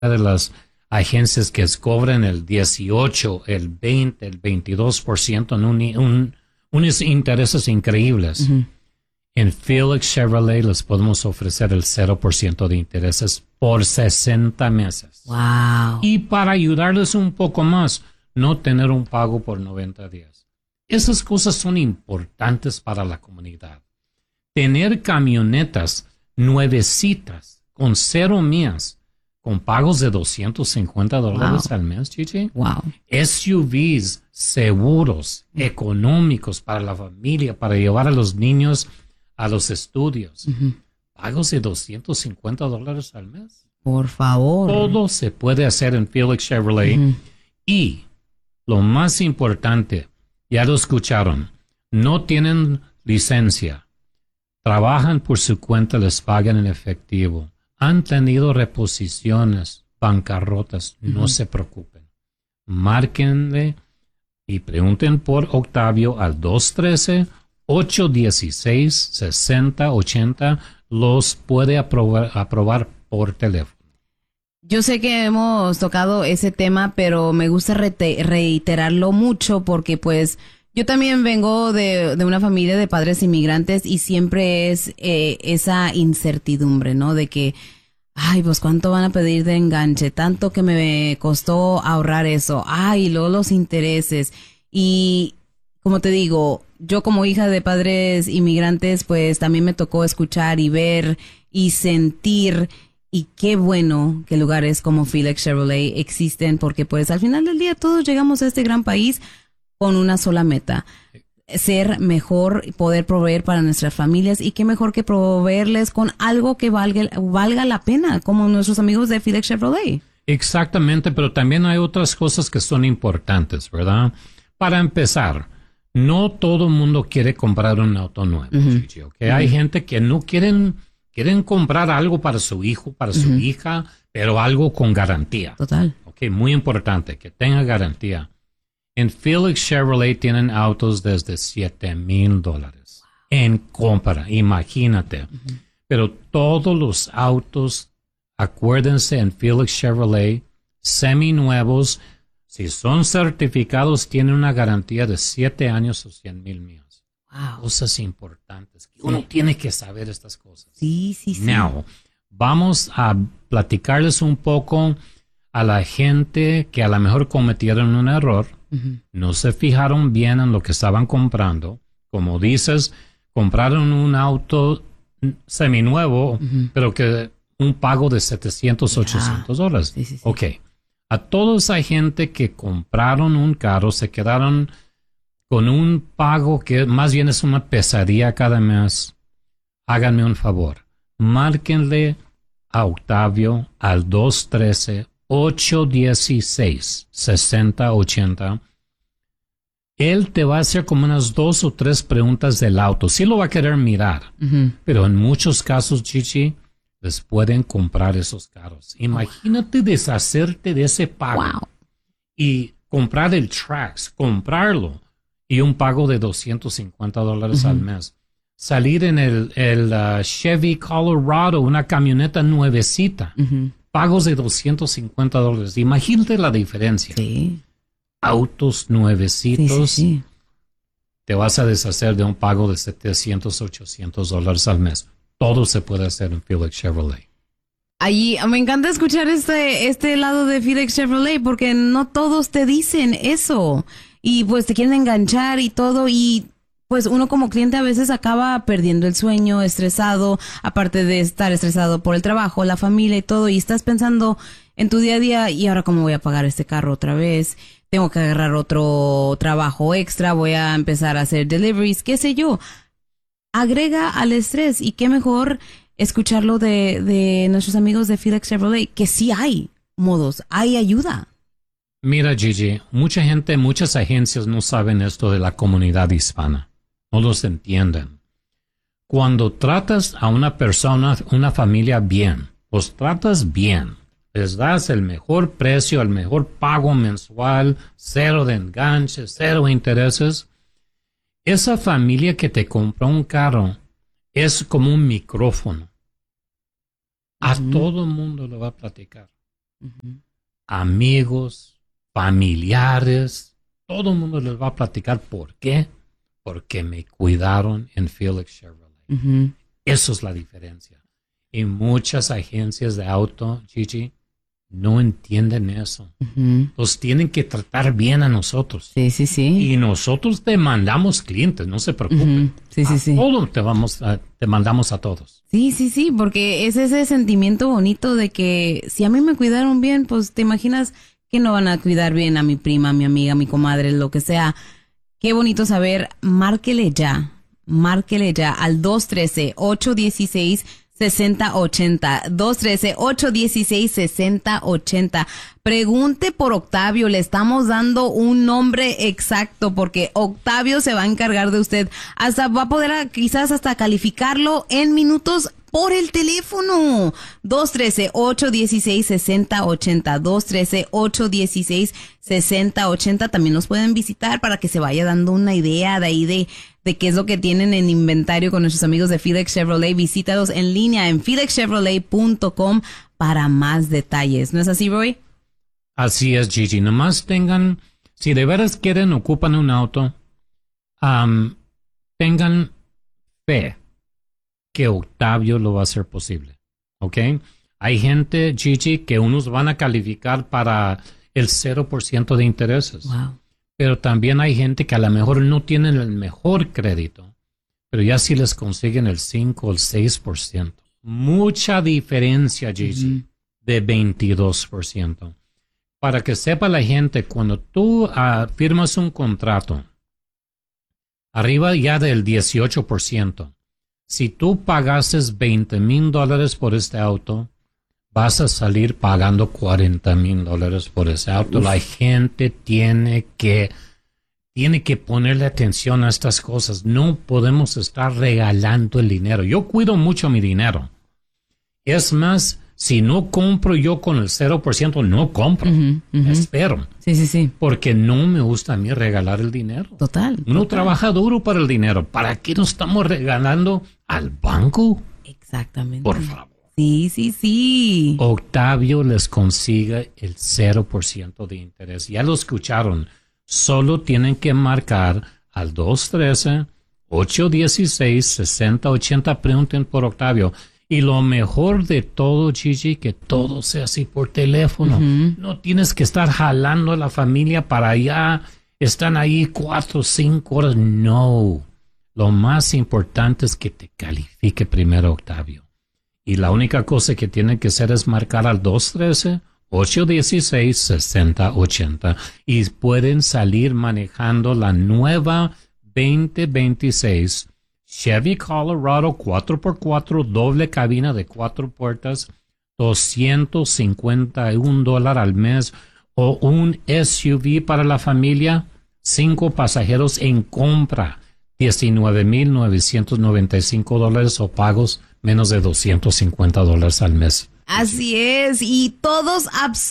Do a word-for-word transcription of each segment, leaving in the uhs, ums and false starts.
de las agencias que cobran el dieciocho, el veinte, el veintidós por ciento en un, un, unos intereses increíbles. Uh-huh. En Felix Chevrolet les podemos ofrecer el cero por ciento de intereses por sesenta meses. Wow. Y para ayudarles un poco más, no tener un pago por noventa días. Esas cosas son importantes para la comunidad. Tener camionetas nuevecitas con cero millas, con pagos de doscientos cincuenta dólares wow. al mes, Gigi. Wow. S U Vs seguros, mm. económicos para la familia, para llevar a los niños a los estudios. Uh-huh. Pagos de doscientos cincuenta dólares al mes. Por favor. Todo se puede hacer en Felix Chevrolet. Uh-huh. Y lo más importante, ya lo escucharon, no tienen licencia. Trabajan por su cuenta, les pagan en efectivo. Han tenido reposiciones, bancarrotas. Uh-huh. No se preocupen. Márquenle y pregunten por Octavio al dos uno tres, ocho uno seis, seis cero ocho cero. Los puede aprobar, aprobar por teléfono. Yo sé que hemos tocado ese tema, pero me gusta rete- reiterarlo mucho porque pues yo también vengo de, de una familia de padres inmigrantes y siempre es eh, esa incertidumbre, ¿no? De que, ay, pues cuánto van a pedir de enganche, tanto que me costó ahorrar eso, ay, luego los intereses. Y como te digo, yo como hija de padres inmigrantes, pues también me tocó escuchar y ver y sentir. Y qué bueno que lugares como Felix Chevrolet existen porque pues al final del día todos llegamos a este gran país con una sola meta, ser mejor, poder proveer para nuestras familias y qué mejor que proveerles con algo que valga, valga la pena, como nuestros amigos de Felix Chevrolet. Exactamente, pero también hay otras cosas que son importantes, ¿verdad? Para empezar, no todo el mundo quiere comprar un auto nuevo, uh-huh. Gigi, ¿okay? Uh-huh. Hay gente que no quieren... Quieren comprar algo para su hijo, para su uh-huh. hija, pero algo con garantía. Total. Ok, muy importante, que tenga garantía. En Felix Chevrolet tienen autos desde siete mil dólares en compra, imagínate. Uh-huh. Pero todos los autos, acuérdense, en Felix Chevrolet, seminuevos, si son certificados, tienen una garantía de siete años o cien mil millas. Wow. Cosas importantes. Que uno sí. tiene que saber estas cosas. Sí, sí, sí. Now, vamos a platicarles un poco a la gente que a lo mejor cometieron un error. Uh-huh. No se fijaron bien en lo que estaban comprando. Como dices, compraron un auto seminuevo, uh-huh. pero que un pago de setecientos, yeah. ochocientos dólares. Sí, sí, sí. Ok. A toda esa gente que compraron un carro, se quedaron con un pago que más bien es una pesadilla cada mes, háganme un favor. Márquenle a Octavio al dos uno tres, ocho uno seis, seis cero ocho cero. Él te va a hacer como unas dos o tres preguntas del auto. Sí lo va a querer mirar, uh-huh. pero en muchos casos, Chichi, les pueden comprar esos carros. Imagínate wow. deshacerte de ese pago wow. y comprar el Trax, comprarlo. Y un pago de doscientos cincuenta dólares uh-huh. al mes. Salir en el, el uh, Chevy Colorado, una camioneta nuevecita. Uh-huh. Pagos de doscientos cincuenta dólares. Imagínate la diferencia. Sí. Autos nuevecitos. Sí, sí, sí. Te vas a deshacer de un pago de setecientos, ochocientos dólares al mes. Todo se puede hacer en Felix Chevrolet. Allí me encanta escuchar este, este lado de Felix Chevrolet porque no todos te dicen eso. Y pues te quieren enganchar y todo y pues uno como cliente a veces acaba perdiendo el sueño, estresado, aparte de estar estresado por el trabajo, la familia y todo y estás pensando en tu día a día y ahora cómo voy a pagar este carro otra vez, tengo que agarrar otro trabajo extra, voy a empezar a hacer deliveries, qué sé yo. Agrega al estrés y qué mejor escucharlo de, de nuestros amigos de Felix Chevrolet, que sí hay modos, hay ayuda. Mira, Gigi, mucha gente, muchas agencias no saben esto de la comunidad hispana. No los entienden. Cuando tratas a una persona, una familia bien, los tratas bien, les das el mejor precio, el mejor pago mensual, cero de enganche, cero intereses, esa familia que te compró un carro es como un micrófono. A uh-huh. todo el mundo le va a platicar. Uh-huh. Amigos, familiares, todo el mundo les va a platicar por qué. Porque me cuidaron en Felix Chevrolet. Uh-huh. Eso es la diferencia. Y muchas agencias de auto, Gigi, no entienden eso. Uh-huh. Los tienen que tratar bien a nosotros. Sí, sí, sí. Y nosotros te mandamos clientes, no se preocupen. Uh-huh. Sí, sí, sí. A todos te, vamos a, te mandamos a todos. Sí, sí, sí, porque es ese sentimiento bonito de que si a mí me cuidaron bien, pues te imaginas que no van a cuidar bien a mi prima, a mi amiga, a mi comadre, lo que sea. Qué bonito saber. Márquele ya, márquele ya al dos uno tres, ocho uno seis, seis cero ocho cero, dos uno tres, ocho uno seis, seis cero ocho cero. Pregunte por Octavio, le estamos dando un nombre exacto porque Octavio se va a encargar de usted. Hasta va a poder quizás hasta calificarlo en minutos por el teléfono. dos uno tres, ocho uno seis, seis cero ocho cero, dos uno tres, ocho uno seis, seis cero ocho cero. También nos pueden visitar para que se vaya dando una idea de ahí de, de qué es lo que tienen en inventario con nuestros amigos de Felix Chevrolet. Visítalos en línea en felix chevrolet punto com para más detalles. ¿No es así, Roy? Así es, Gigi. Nomás tengan, si de veras quieren, ocupan un auto, um, tengan fe que Octavio lo va a hacer posible, ¿ok? Hay gente, Gigi, que unos van a calificar para el cero por ciento de intereses. Wow. Pero también hay gente que a lo mejor no tienen el mejor crédito, pero ya sí les consiguen el cinco o el seis por ciento. Mucha diferencia, Gigi, mm-hmm. de veintidós por ciento. Para que sepa la gente, cuando tú uh, firmas un contrato, arriba ya del dieciocho por ciento, si tú pagases veinte mil dólares por este auto, vas a salir pagando cuarenta mil dólares por ese auto. Uf. La gente tiene que, tiene que ponerle atención a estas cosas. No podemos estar regalando el dinero. Yo cuido mucho mi dinero. Es más, si no compro yo con el cero por ciento, no compro. Uh-huh, uh-huh. Espero. Sí, sí, sí. Porque no me gusta a mí regalar el dinero. Total. Uno total. trabaja duro para el dinero. ¿Para qué nos estamos regalando al banco? Exactamente. Por favor. Sí, sí, sí. Octavio les consigue el cero por ciento de interés. Ya lo escucharon. Solo tienen que marcar al dos uno tres, ocho uno seis, seis cero ocho cero. Pregunten por Octavio. Y lo mejor de todo, Gigi, que todo sea así por teléfono. Uh-huh. No tienes que estar jalando a la familia para allá. Están ahí cuatro o cinco horas. No. Lo más importante es que te califique primero, Octavio. Y la única cosa que tienen que hacer es marcar al dos uno tres, ocho uno seis, seis cero ocho cero. Y pueden salir manejando la nueva veinte veintiséis Chevy Colorado cuatro por cuatro, doble cabina de cuatro puertas, doscientos cincuenta y un dólares al mes, o un S U V para la familia, cinco pasajeros en compra, diecinueve mil novecientos noventa y cinco dólares o pagos menos de doscientos cincuenta dólares al mes. Así es, y todos,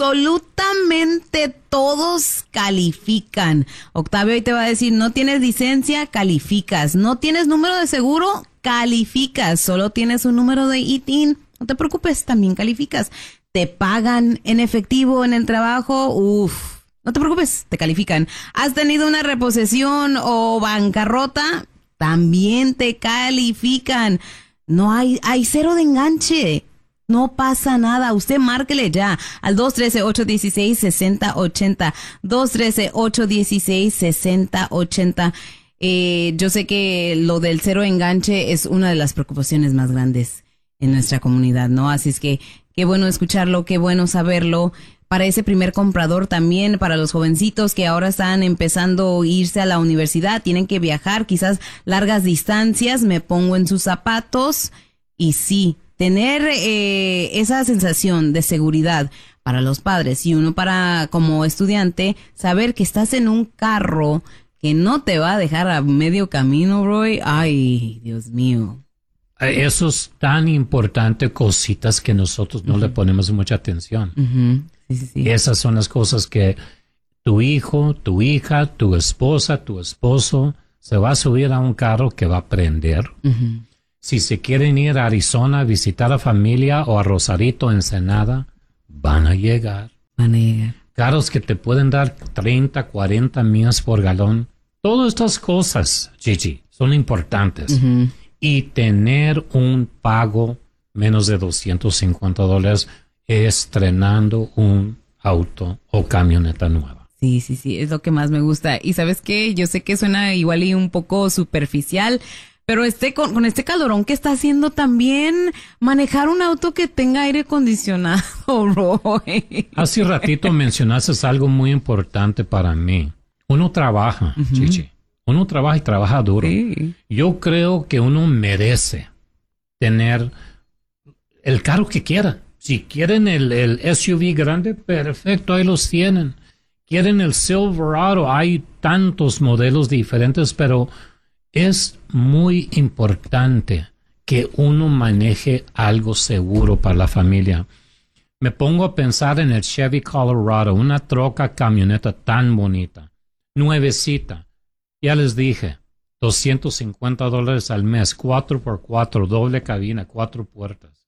absolutamente todos califican. Octavio hoy te va a decir, no tienes licencia, calificas. No tienes número de seguro, calificas. Solo tienes un número de I T I N, no te preocupes, también calificas. Te pagan en efectivo en el trabajo, uff, no te preocupes, te califican. ¿Has tenido una reposición o bancarrota? También te califican. No hay, hay cero de enganche. No pasa nada. Usted márquele ya al dos uno tres, ocho uno seis, seis cero ocho cero. dos uno tres, ocho uno seis, seis cero ocho cero. Eh, yo sé que lo del cero enganche es una de las preocupaciones más grandes en nuestra comunidad, ¿no? Así es que qué bueno escucharlo, qué bueno saberlo. Para ese primer comprador también, para los jovencitos que ahora están empezando a irse a la universidad, tienen que viajar quizás largas distancias, me pongo en sus zapatos y sí, tener eh, esa sensación de seguridad para los padres y uno para como estudiante, saber que estás en un carro que no te va a dejar a medio camino, Roy. Ay, Dios mío. Eso es tan importante, cositas que nosotros no uh-huh. le ponemos mucha atención. Uh-huh. Sí, sí, sí. Esas son las cosas que tu hijo, tu hija, tu esposa, tu esposo se va a subir a un carro que va a aprender. Uh-huh. Si se quieren ir a Arizona a visitar a familia o a Rosarito, Ensenada, van a llegar. Van a llegar. Carros que te pueden dar treinta, cuarenta millas por galón. Todas estas cosas, Gigi, son importantes. Uh-huh. Y tener un pago menos de doscientos cincuenta dólares estrenando un auto o camioneta nueva. Sí, sí, sí, es lo que más me gusta. Y ¿sabes qué? Yo sé que suena igual y un poco superficial, pero este con, con este calorón que está haciendo también, manejar un auto que tenga aire acondicionado, Roy. Hace ratito mencionaste algo muy importante para mí. Uno trabaja, uh-huh. Chichi. Uno trabaja y trabaja duro. Sí. Yo creo que uno merece tener el carro que quiera. Si quieren el, el S U V grande, perfecto, ahí los tienen. Quieren el Silverado, hay tantos modelos diferentes, pero es muy importante que uno maneje algo seguro para la familia. Me pongo a pensar en el Chevy Colorado, una troca camioneta tan bonita, nuevecita. Ya les dije, doscientos cincuenta dólares al mes, cuatro por cuatro, doble cabina, cuatro puertas.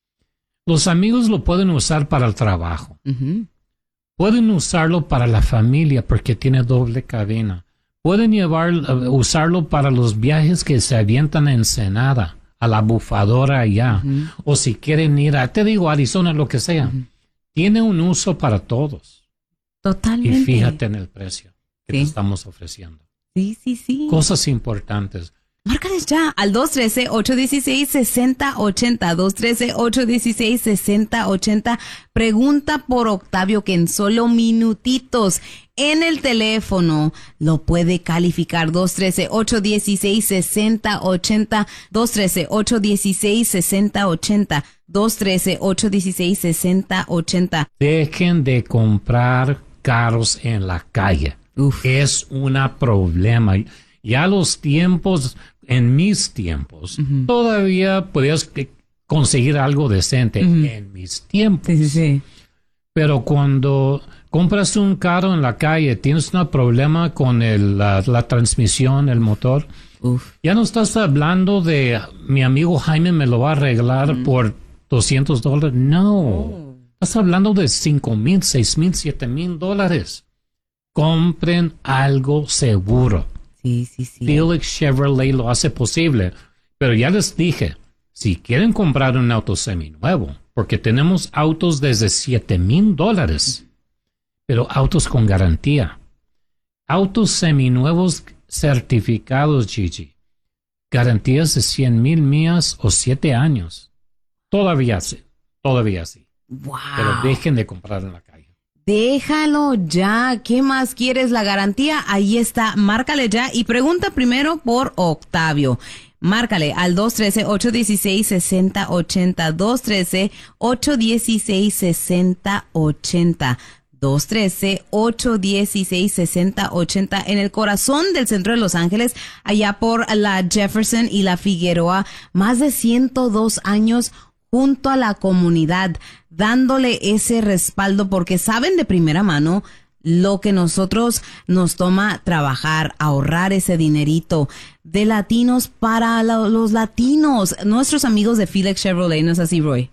Los amigos lo pueden usar para el trabajo. Uh-huh. Pueden usarlo para la familia porque tiene doble cabina. Pueden llevar, uh, usarlo para los viajes que se avientan a Ensenada, a la bufadora allá. Uh-huh. O si quieren ir a, te digo, Arizona, lo que sea. Uh-huh. Tiene un uso para todos. Totalmente. Y fíjate en el precio que sí. te estamos ofreciendo. Sí, sí, sí. Cosas importantes. Márcales ya al dos uno tres, ocho uno seis, seis cero ocho cero, dos uno tres, ocho uno seis, seis cero ocho cero. Pregunta por Octavio, que en solo minutitos en el teléfono lo puede calificar. dos uno tres, ocho uno seis, seis cero ocho cero, dos uno tres, ocho uno seis, seis cero ocho cero, dos uno tres, ocho uno seis, seis cero ocho cero. Dejen de comprar carros en la calle. Uf. Es un problema. Ya los tiempos, en mis tiempos, uh-huh. todavía podías conseguir algo decente. Uh-huh. En mis tiempos. Sí, sí, sí. Pero cuando compras un carro en la calle, tienes un problema con el, la, la transmisión, el motor. Uf. Ya no estás hablando de mi amigo Jaime me lo va a arreglar uh-huh. por doscientos dólares. No. Oh. Estás hablando de cinco mil, seis mil, siete mil dólares. Compren algo seguro. Sí, sí, sí. Felix Chevrolet lo hace posible. Pero ya les dije, si quieren comprar un auto seminuevo, porque tenemos autos desde siete mil dólares, pero autos con garantía. Autos seminuevos certificados, Gigi. Garantías de cien mil millas o siete años. Todavía sí, todavía sí. Wow. Pero dejen de comprar en la calle. Déjalo ya. ¿Qué más quieres? La garantía, ahí está. Márcale ya y pregunta primero por Octavio. Márcale al dos uno tres, ocho uno seis, seis cero ocho cero, dos uno tres, ocho uno seis, seis cero ocho cero, dos uno tres, ocho uno seis, seis cero ocho cero, en el corazón del centro de Los Ángeles, allá por la Jefferson y la Figueroa. Más de ciento dos años junto a la comunidad, dándole ese respaldo porque saben de primera mano lo que nosotros nos toma trabajar, ahorrar ese dinerito de latinos para la, los latinos, nuestros amigos de Felix Chevrolet. ¿No es así, Roy?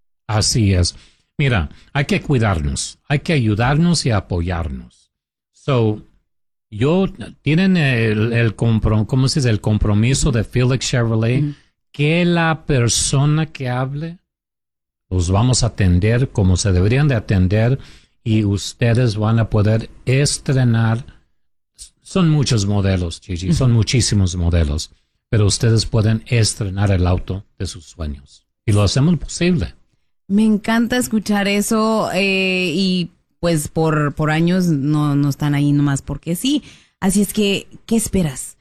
Así es. Mira, hay que cuidarnos, hay que ayudarnos y apoyarnos. So, yo, tienen el, el, comprom- ¿cómo se dice? El compromiso de Felix Chevrolet, mm. que la persona que hable los vamos a atender como se deberían de atender y ustedes van a poder estrenar. Son muchos modelos, Gigi, uh-huh. son muchísimos modelos, pero ustedes pueden estrenar el auto de sus sueños y lo hacemos posible. Me encanta escuchar eso eh, y pues por, por años no, no están ahí nomás porque sí. Así es que, ¿qué esperas?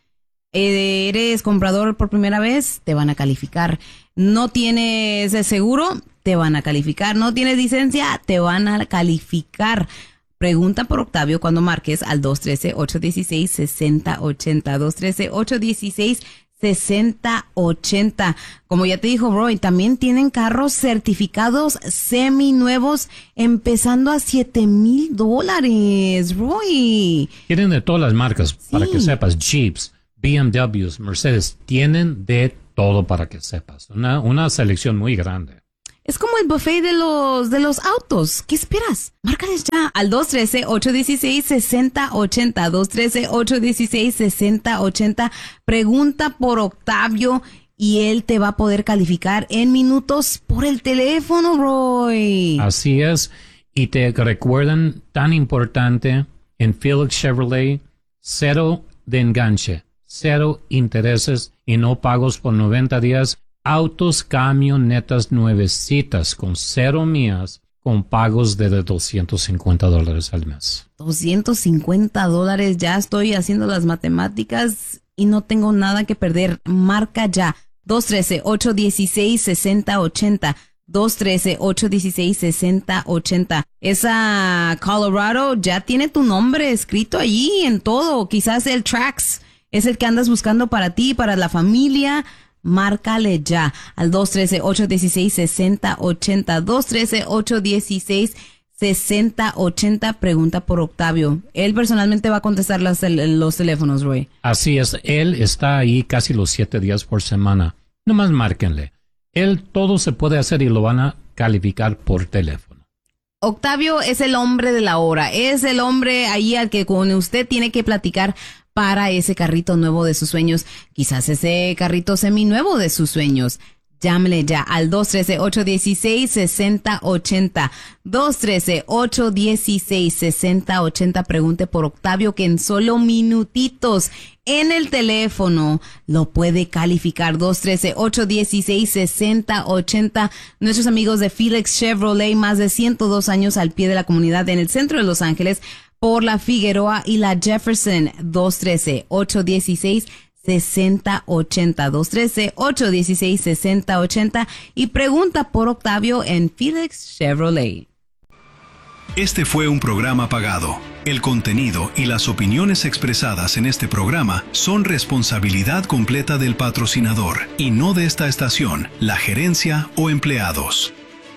¿Eres comprador por primera vez? Te van a calificar. ¿No tienes seguro? Te van a calificar. ¿No tienes licencia? Te van a calificar. Pregunta por Octavio cuando marques al dos uno tres, ocho uno seis, seis cero ocho cero, dos uno tres, ocho uno seis, seis cero ocho cero. Como ya te dijo Roy, también tienen carros certificados seminuevos empezando a siete mil dólares, Roy. Tienen de todas las marcas, sí. Para que sepas, Jeeps, B M Ws, Mercedes, tienen de todo para que sepas. Una, una selección muy grande. Es como el buffet de los, de los autos. ¿Qué esperas? Márcales ya al dos uno tres, ocho uno seis, seis cero ocho cero. dos uno tres, ocho uno seis, seis cero ocho cero. Pregunta por Octavio y él te va a poder calificar en minutos por el teléfono, Roy. Así es. Y te recuerdan, tan importante, en Felix Chevrolet, cero de enganche, cero intereses y no pagos por noventa días. Autos, camionetas nuevecitas con cero millas con pagos de doscientos cincuenta dólares al mes. doscientos cincuenta dólares, ya estoy haciendo las matemáticas y no tengo nada que perder. Marca ya. dos uno tres, ocho uno seis, seis cero ocho cero. dos uno tres, ocho uno seis, seis cero ocho cero. Esa Colorado ya tiene tu nombre escrito allí en todo. Quizás el Trax es el que andas buscando para ti, para la familia. Márcale ya al dos uno tres, ocho uno seis, seis cero ocho cero. dos uno tres, ocho uno seis, seis cero ocho cero. Pregunta por Octavio. Él personalmente va a contestar los, los teléfonos, Roy. Así es. Él está ahí casi los siete días por semana. Nomás márquenle. Él todo se puede hacer y lo van a calificar por teléfono. Octavio es el hombre de la hora. Es el hombre ahí al que con usted tiene que platicar para ese carrito nuevo de sus sueños. Quizás ese carrito seminuevo de sus sueños. Llámele ya al dos uno tres, ocho uno seis, seis cero ocho cero. dos uno tres, ocho uno seis, seis cero ocho cero. Pregunte por Octavio, que en solo minutitos en el teléfono lo puede calificar. dos uno tres, ocho uno seis, seis cero ocho cero. Nuestros amigos de Felix Chevrolet, más de ciento dos años al pie de la comunidad en el centro de Los Ángeles, por la Figueroa y la Jefferson. Dos uno tres, ocho uno seis, seis cero ocho cero. dos uno tres, ocho uno seis, seis cero ocho cero. Y pregunta por Octavio en Felix Chevrolet. Este fue un programa pagado. El contenido y las opiniones expresadas en este programa son responsabilidad completa del patrocinador y no de esta estación, la gerencia o empleados.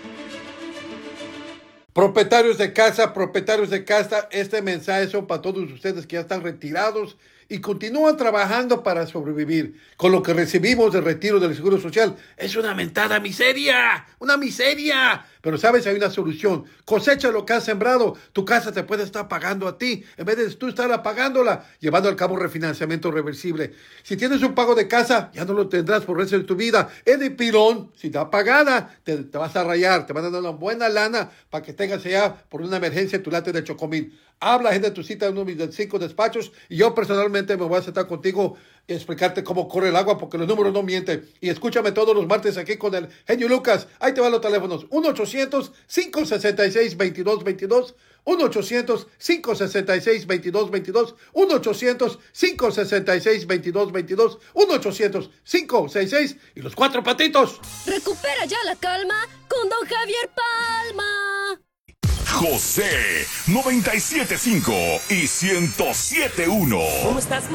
Propietarios de casa, propietarios de casa, este mensaje son para todos ustedes que ya están retirados y continúan trabajando para sobrevivir. Con lo que recibimos de retiro del Seguro Social es una mentada miseria, una miseria. Pero sabes, hay una solución. Cosecha lo que has sembrado. Tu casa te puede estar pagando a ti en vez de tú estar pagándola, llevando al cabo un refinanciamiento reversible. Si tienes un pago de casa, ya no lo tendrás por el resto de tu vida. Es de pilón. Si está pagada, te, te vas a rayar. Te van a dar una buena lana para que tengas allá por una emergencia tu late de Chocomil. Habla, agenda tu cita en uno de mis cinco despachos y yo personalmente me voy a sentar contigo y explicarte cómo corre el agua porque los números no mienten. Y escúchame todos los martes aquí con el genio Lucas. Ahí te van los teléfonos. uno ochocientos, cinco sesenta y seis, veintidós veintidós. uno ochocientos, cinco sesenta y seis, veintidós veintidós. uno ochocientos, cinco sesenta y seis, veintidós veintidós. uno ochocientos, cinco sesenta y seis y los cuatro patitos. Recupera ya la calma con Don Javier Palma. José noventa y siete punto cinco y ciento siete punto uno. ¿Cómo estás,